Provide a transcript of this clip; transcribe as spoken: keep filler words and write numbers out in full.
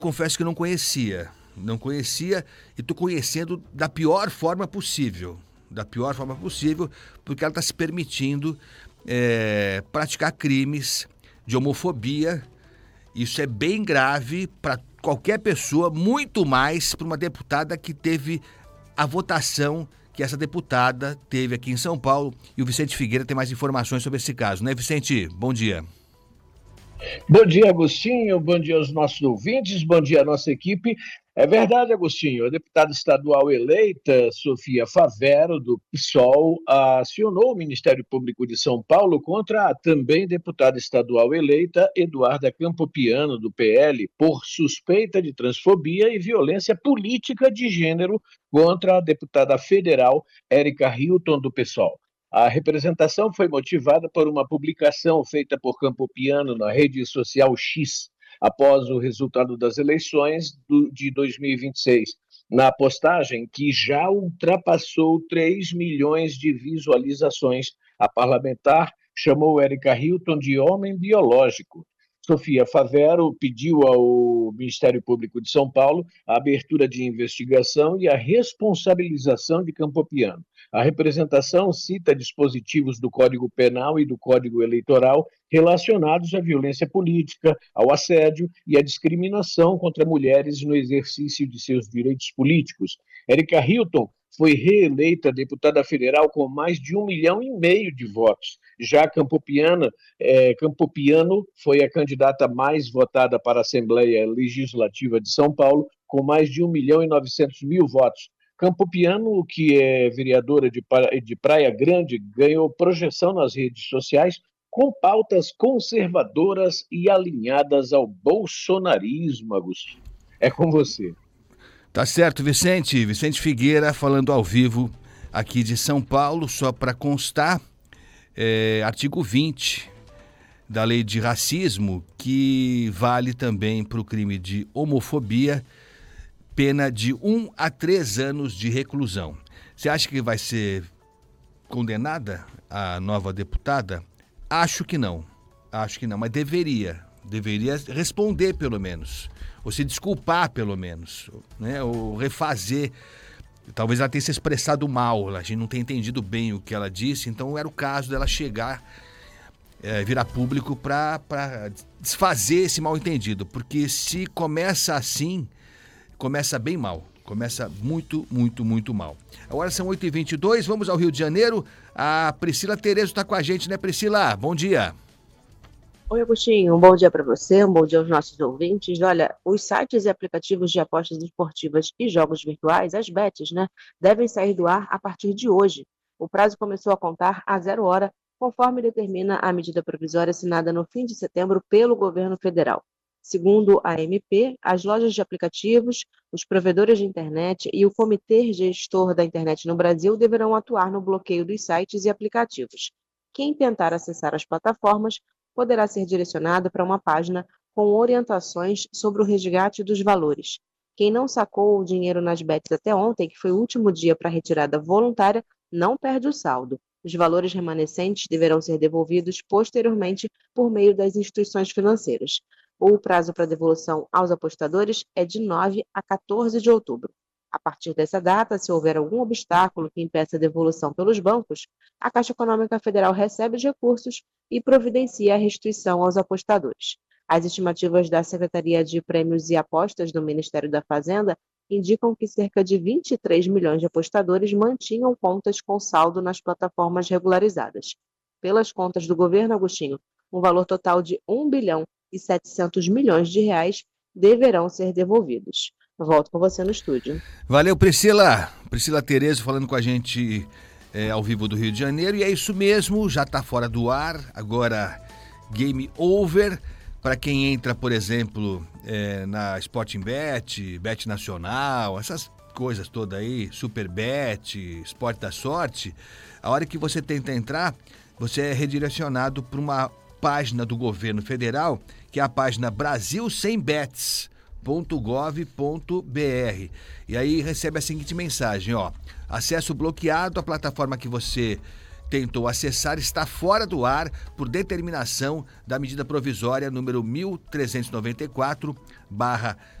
confesso que não conhecia. Não conhecia e estou conhecendo da pior forma possível. Da pior forma possível, porque ela está se permitindo é, praticar crimes de homofobia. Isso é bem grave para qualquer pessoa, muito mais para uma deputada que teve a votação que essa deputada teve aqui em São Paulo. E o Vicente Figueira tem mais informações sobre esse caso, né, Vicente? Bom dia. Bom dia, Agostinho. Bom dia aos nossos ouvintes. Bom dia à nossa equipe. É verdade, Agostinho. A deputada estadual eleita, Sofia Favero, do PSOL, acionou o Ministério Público de São Paulo contra a também deputada estadual eleita, Eduarda Campopiano, do P L, por suspeita de transfobia e violência política de gênero contra a deputada federal, Érica Hilton, do PSOL. A representação foi motivada por uma publicação feita por Campopiano na rede social X, após o resultado das eleições de dois mil e vinte e seis. Na postagem, que já ultrapassou três milhões de visualizações, a parlamentar chamou Érica Hilton de homem biológico. Sofia Favero pediu ao Ministério Público de São Paulo a abertura de investigação e a responsabilização de Campopiano. A representação cita dispositivos do Código Penal e do Código Eleitoral relacionados à violência política, ao assédio e à discriminação contra mulheres no exercício de seus direitos políticos. Érica Hilton foi reeleita deputada federal com mais de um milhão e meio de votos. Já Campopiano, eh, Campopiano foi a candidata mais votada para a Assembleia Legislativa de São Paulo, com mais de um milhão e novecentos mil votos. Campopiano, que é vereadora de, de Praia Grande, ganhou projeção nas redes sociais com pautas conservadoras e alinhadas ao bolsonarismo, Agostinho. É com você. Tá certo, Vicente. Vicente Figueira falando ao vivo aqui de São Paulo, só para constar, é, artigo vinte da lei de racismo, que vale também para o crime de homofobia, pena de um a três anos de reclusão. Você acha que vai ser condenada a nova deputada? Acho que não. Acho que não, mas deveria. Deveria responder, pelo menos. Ou se desculpar, pelo menos. Né? Ou refazer. Talvez ela tenha se expressado mal. A gente não tenha entendido bem o que ela disse. Então era o caso dela chegar, é, virar público para desfazer esse mal-entendido. Porque se começa assim, começa bem mal. Começa muito, muito, muito mal. Agora são oito e vinte e dois, vamos ao Rio de Janeiro. A Priscila Terezo está com a gente, né, Priscila? Bom dia. Oi, Agostinho, um bom dia para você, um bom dia aos nossos ouvintes. Olha, os sites e aplicativos de apostas esportivas e jogos virtuais, as bets, né, devem sair do ar a partir de hoje. O prazo começou a contar a zero hora, conforme determina a medida provisória assinada no fim de setembro pelo governo federal. Segundo a A M P, as lojas de aplicativos, os provedores de internet e o Comitê Gestor da Internet no Brasil deverão atuar no bloqueio dos sites e aplicativos. Quem tentar acessar as plataformas poderá ser direcionado para uma página com orientações sobre o resgate dos valores. Quem não sacou o dinheiro nas bets até ontem, que foi o último dia para a retirada voluntária, não perde o saldo. Os valores remanescentes deverão ser devolvidos posteriormente por meio das instituições financeiras. O prazo para devolução aos apostadores é de nove a quatorze de outubro. A partir dessa data, se houver algum obstáculo que impeça a devolução pelos bancos, a Caixa Econômica Federal recebe os recursos e providencia a restituição aos apostadores. As estimativas da Secretaria de Prêmios e Apostas do Ministério da Fazenda indicam que cerca de vinte e três milhões de apostadores mantinham contas com saldo nas plataformas regularizadas. Pelas contas do governo, Agostinho, um valor total de um bilhão e setecentos milhões de reais deverão ser devolvidos. Volto com você no estúdio. Valeu, Priscila. Priscila Terezo falando com a gente é, ao vivo do Rio de Janeiro. E é isso mesmo, já está fora do ar. Agora, game over. Para quem entra, por exemplo, é, na Sporting Bet, Bet Nacional, essas coisas todas aí, Superbet, Esporte da Sorte, a hora que você tenta entrar, você é redirecionado para uma página do governo federal, que é a página brasil sem bets ponto gov ponto br. E aí recebe a seguinte mensagem, ó: acesso bloqueado, a plataforma que você tentou acessar está fora do ar por determinação da medida provisória número mil trezentos e noventa e quatro barra